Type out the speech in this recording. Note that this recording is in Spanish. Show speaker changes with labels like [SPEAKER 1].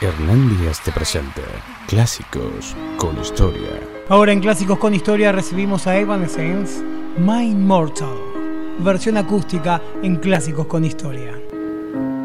[SPEAKER 1] Hernán Díaz te presenta Clásicos con Historia.
[SPEAKER 2] Ahora en Clásicos con Historia recibimos a Evanescence, My Immortal, versión acústica en Clásicos con Historia.